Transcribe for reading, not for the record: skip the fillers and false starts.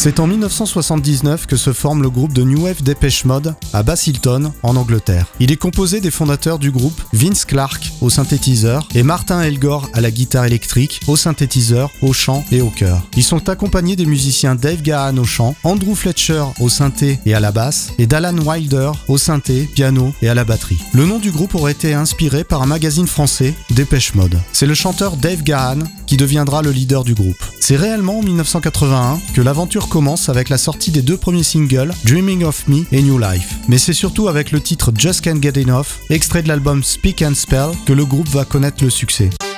C'est en 1979 que se forme le groupe de New Wave Depeche Mode à Basildon, en Angleterre. Il est composé des fondateurs du groupe Vince Clarke au synthétiseur et Martin Elgore à la guitare électrique, au synthétiseur, au chant et au chœur. Ils sont accompagnés des musiciens Dave Gahan au chant, Andrew Fletcher au synthé et à la basse et d'Alan Wilder au synthé, piano et à la batterie. Le nom du groupe aurait été inspiré par un magazine français, Dépêche Mode. C'est le chanteur Dave Gahan qui deviendra le leader du groupe. C'est réellement en 1981 que l'aventure commence avec la sortie des 2 premiers singles, Dreaming of Me et New Life. Mais c'est surtout avec le titre Just Can't Get Enough, extrait de l'album Speak and Spell, que le groupe va connaître le succès.